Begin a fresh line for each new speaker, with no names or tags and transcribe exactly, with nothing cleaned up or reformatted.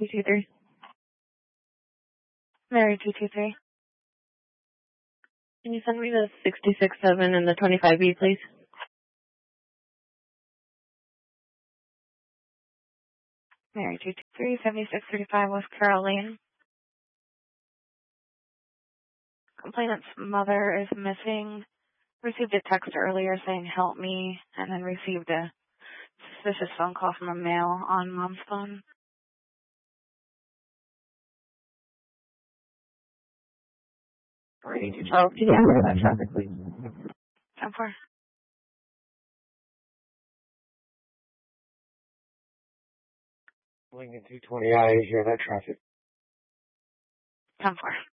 two two three. Mary two two three. Can you send me the sixty-six seven and the twenty-five B, please? Mary two two three, seventy-six thirty-five West Carroll Lane. Complainant's mother is missing. Received a text earlier saying help me, and then received a suspicious phone call from a male on mom's phone.
Oh, can you handle that traffic, please?
ten four.
Lincoln two twenty I, hear that traffic.
ten four.